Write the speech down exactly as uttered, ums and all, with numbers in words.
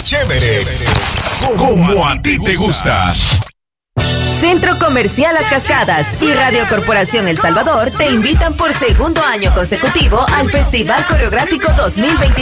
chévere, como a ti te gusta. Centro Comercial Las Cascadas y Radio Corporación El Salvador te invitan por segundo año consecutivo al Festival Coreográfico dos mil veintitrés.